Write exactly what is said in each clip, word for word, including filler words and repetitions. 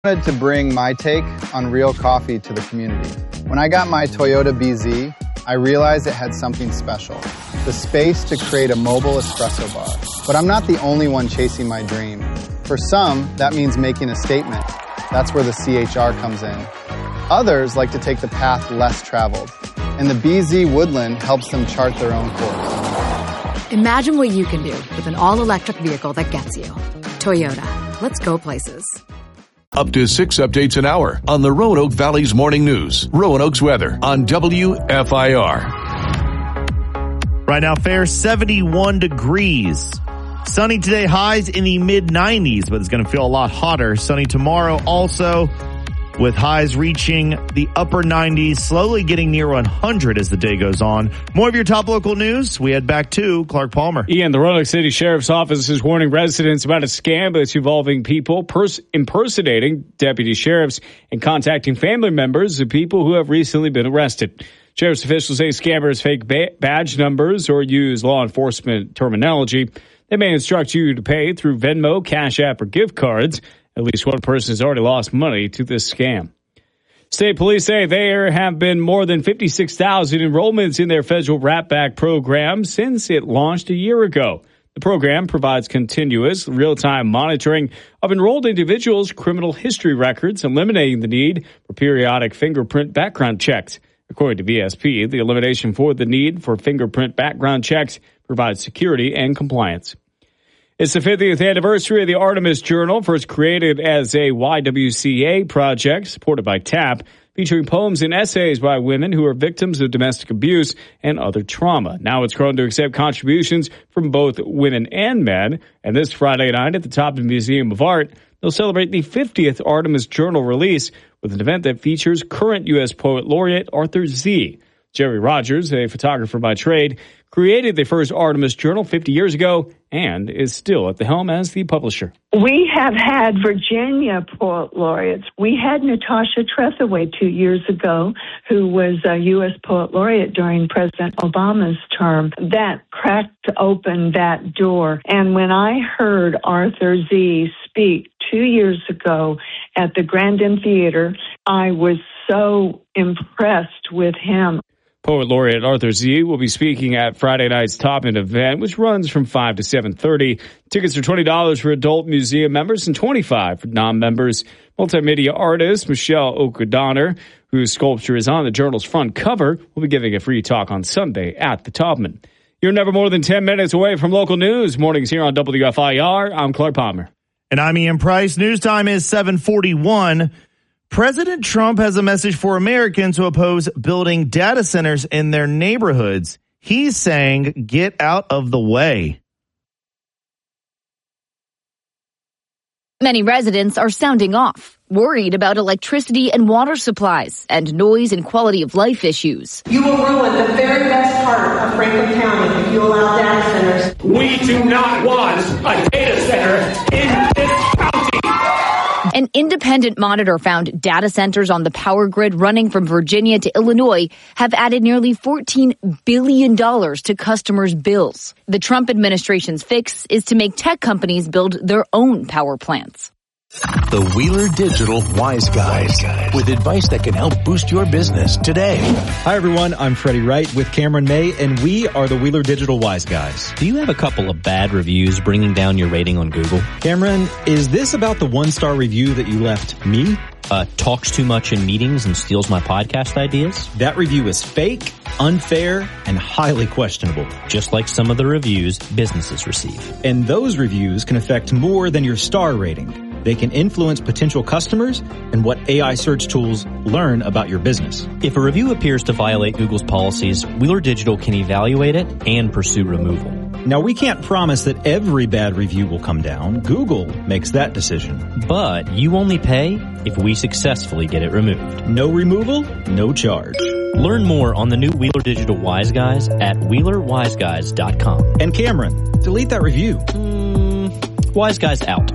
I wanted to bring my take on real coffee to the community. When I got my Toyota B Z, I realized it had something special, the space to create a mobile espresso bar. But I'm not the only one chasing my dream. For some, that means making a statement. That's where the C H R comes in. Others like to take the path less traveled, and the B Z Woodland helps them chart their own course. Imagine what you can do with an all-electric vehicle that gets you. Toyota. Let's go places. Up to six updates an hour on the Roanoke Valley's Morning News. Roanoke's weather on W F I R. Right now, fair seventy-one degrees. Sunny today, highs in the mid nineties, but it's going to feel a lot hotter. Sunny tomorrow also, with highs reaching the upper nineties, slowly getting near one hundred as the day goes on. More of your top local news. We head back to Clark Palmer. Ian, the Roanoke City Sheriff's Office is warning residents about a scam that's involving people pers- impersonating deputy sheriffs and contacting family members of people who have recently been arrested. Sheriff's officials say scammers fake ba- badge numbers or use law enforcement terminology. They may instruct you to pay through Venmo, Cash App, or gift cards. At least one person has already lost money to this scam. State police say there have been more than fifty-six thousand enrollments in their federal RAPBAC program since it launched a year ago. The program provides continuous, real-time monitoring of enrolled individuals' criminal history records, eliminating the need for periodic fingerprint background checks. According to V S P, the elimination for the need for fingerprint background checks provides security and compliance. It's the fiftieth anniversary of the Artemis Journal, first created as a Y W C A project supported by TAP, featuring poems and essays by women who are victims of domestic abuse and other trauma. Now it's grown to accept contributions from both women and men. And this Friday night at the Toppin Museum of Art, they'll celebrate the fiftieth Artemis Journal release with an event that features current U S Poet Laureate Arthur Z. Jerry Rogers, a photographer by trade, created the first Artemis Journal fifty years ago and is still at the helm as the publisher. We have had Virginia Poet Laureates. We had Natasha Trethewey two years ago, who was a U S Poet Laureate during President Obama's term. That cracked open that door. And when I heard Arthur Z speak two years ago at the Grandin Theater, I was so impressed with him. Poet Laureate Arthur Z will be speaking at Friday night's Toppin event, which runs from five to seven thirty. Tickets are twenty dollars for adult museum members and twenty-five dollars for non-members. Multimedia artist Michelle O'Connor, whose sculpture is on the journal's front cover, will be giving a free talk on Sunday at the Toppin. You're never more than ten minutes away from local news. Mornings here on W F I R. I'm Clark Palmer. And I'm Ian Price. News time is seven forty-one. President Trump has a message for Americans who oppose building data centers in their neighborhoods. He's saying, get out of the way. Many residents are sounding off, worried about electricity and water supplies and noise and quality of life issues. You will ruin the very best part of Franklin County if you allow data centers. We do not want a data center in this county. An independent monitor found data centers on the power grid running from Virginia to Illinois have added nearly fourteen billion dollars to customers' bills. The Trump administration's fix is to make tech companies build their own power plants. The Wheeler Digital Wise Guys, with advice that can help boost your business today. Hi, everyone. I'm Freddie Wright with Cameron May, and we are the Wheeler Digital Wise Guys. Do you have a couple of bad reviews bringing down your rating on Google? Cameron, is this about the one-star review that you left me? Uh, talks too much in meetings and steals my podcast ideas? That review is fake, unfair, and highly questionable. Just like some of the reviews businesses receive. And those reviews can affect more than your star rating. They can influence potential customers and what A I search tools learn about your business. If a review appears to violate Google's policies, Wheeler Digital can evaluate it and pursue removal. Now, we can't promise that every bad review will come down. Google makes that decision. But you only pay if we successfully get it removed. No removal, no charge. Learn more on the new Wheeler Digital Wise Guys at wheeler wise guys dot com. And Cameron, delete that review. Mm, Wise Guys out.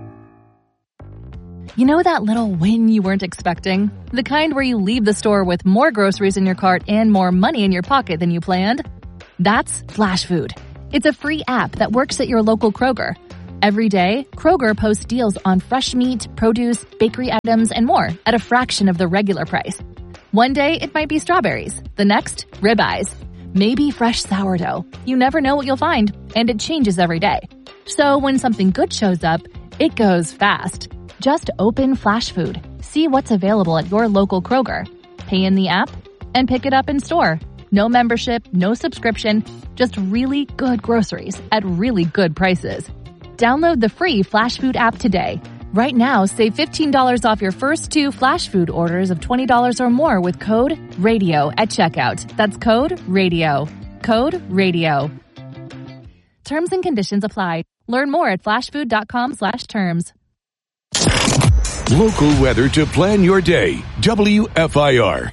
You know that little win you weren't expecting? The kind where you leave the store with more groceries in your cart and more money in your pocket than you planned? That's Flash Food. It's a free app that works at your local Kroger. Every day, Kroger posts deals on fresh meat, produce, bakery items, and more at a fraction of the regular price. One day, it might be strawberries. The next, ribeyes. Maybe fresh sourdough. You never know what you'll find, and it changes every day. So when something good shows up, it goes fast. Just open Flash Food. See what's available at your local Kroger. Pay in the app and pick it up in store. No membership, no subscription, just really good groceries at really good prices. Download the free Flash Food app today. Right now, save fifteen dollars off your first two Flash Food orders of twenty dollars or more with code RADIO at checkout. That's code RADIO. Code RADIO. Terms and conditions apply. Learn more at flashfood.com slash terms. Local weather to plan your day. W F I R.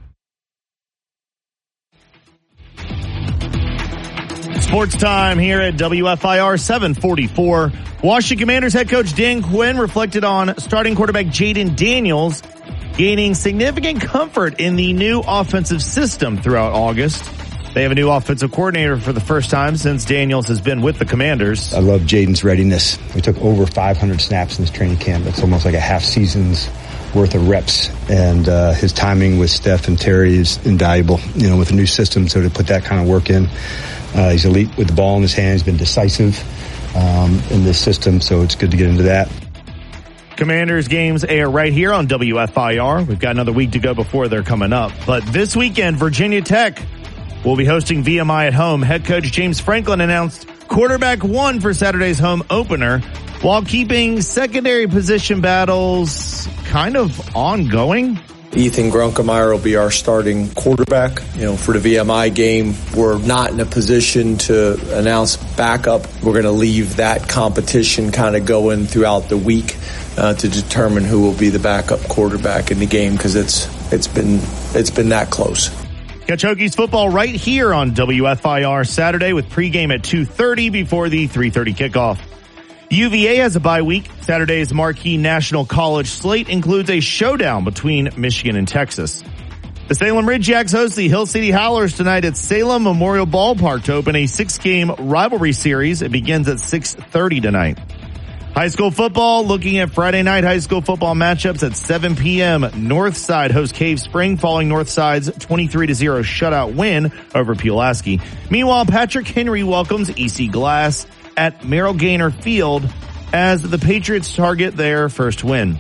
Sports time here at W F I R seven forty-four. Washington Commanders head coach Dan Quinn reflected on starting quarterback Jaden Daniels gaining significant comfort in the new offensive system throughout August. They have a new offensive coordinator for the first time since Daniels has been with the Commanders. I love Jaden's readiness. We took over five hundred snaps in this training camp. That's almost like a half season's worth of reps. And uh, his timing with Steph and Terry is invaluable, you know, with a new system. So to put that kind of work in, uh, he's elite with the ball in his hands, been decisive um, in this system. So it's good to get into that. Commanders games air right here on W F I R. We've got another week to go before they're coming up. But this weekend, Virginia Tech will be hosting V M I at home. Head coach James Franklin announced quarterback one for Saturday's home opener, while keeping secondary position battles kind of ongoing. Ethan Grunkemeyer will be our starting quarterback. You know, for the V M I game, we're not in a position to announce backup. We're going to leave that competition kind of going throughout the week uh, to determine who will be the backup quarterback in the game, because it's it's been it's been that close. Catch Hokies football right here on W F I R Saturday with pregame at two thirty before the three thirty kickoff. U V A has a bye week. Saturday's marquee National College slate includes a showdown between Michigan and Texas. The Salem Ridgejacks host the Hill City Howlers tonight at Salem Memorial Ballpark to open a six-game rivalry series. It begins at six thirty tonight. High school football, looking at Friday night high school football matchups at seven p.m. Northside hosts Cave Spring following Northside's twenty-three to zero shutout win over Pulaski. Meanwhile, Patrick Henry welcomes E C Glass at Merrill Gaynor Field as the Patriots target their first win.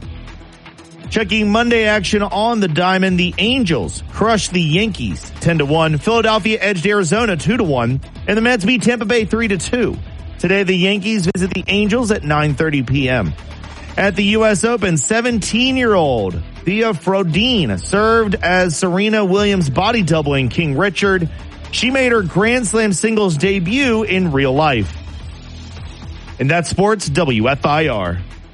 Checking Monday action on the diamond, the Angels crushed the Yankees ten to one. Philadelphia edged Arizona two to one. And the Mets beat Tampa Bay three to two. Today, the Yankees visit the Angels at nine thirty p.m. At the U S Open, seventeen-year-old Thea Frodin served as Serena Williams' body double in King Richard. She made her Grand Slam singles debut in real life. And that's sports, W F I R.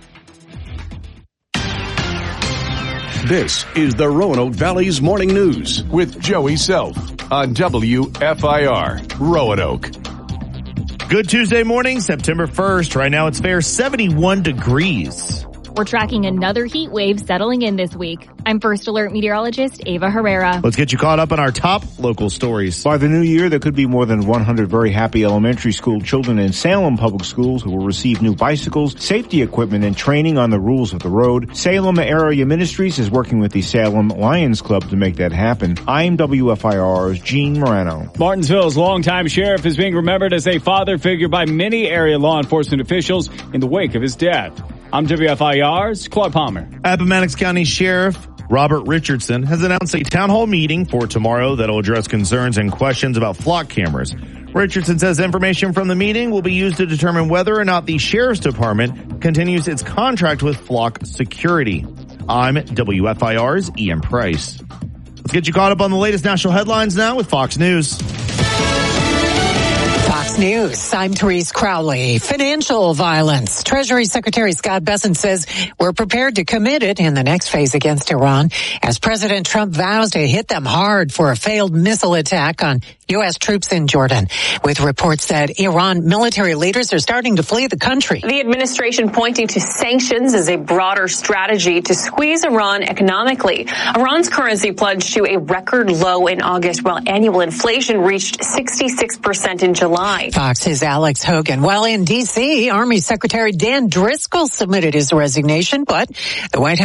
This is the Roanoke Valley's Morning News with Joey Self on W F I R Roanoke. Good Tuesday morning, September first. Right now it's fair seventy-one degrees. We're tracking another heat wave settling in this week. I'm First Alert meteorologist Ava Herrera. Let's get you caught up on our top local stories. By the new year, there could be more than one hundred very happy elementary school children in Salem Public Schools who will receive new bicycles, safety equipment, and training on the rules of the road. Salem Area Ministries is working with the Salem Lions Club to make that happen. I'm W F I R's Gene Morano. Martinsville's longtime sheriff is being remembered as a father figure by many area law enforcement officials in the wake of his death. I'm W F I R's Claude Palmer. Appomattox County Sheriff Robert Richardson has announced a town hall meeting for tomorrow that will address concerns and questions about flock cameras. Richardson says information from the meeting will be used to determine whether or not the Sheriff's Department continues its contract with Flock Security. I'm W F I R's Ian Price. Let's get you caught up on the latest national headlines now with Fox News. Fox News, I'm Therese Crowley. Financial violence. Treasury Secretary Scott Bessent says we're prepared to commit it in the next phase against Iran as President Trump vows to hit them hard for a failed missile attack on U S troops in Jordan, with reports that Iran military leaders are starting to flee the country. The administration pointing to sanctions as a broader strategy to squeeze Iran economically. Iran's currency plunged to a record low in August, while annual inflation reached sixty-six percent in July. tonight. Fox's Alex Hogan. Well, in D C, Army Secretary Dan Driscoll submitted his resignation, but the White House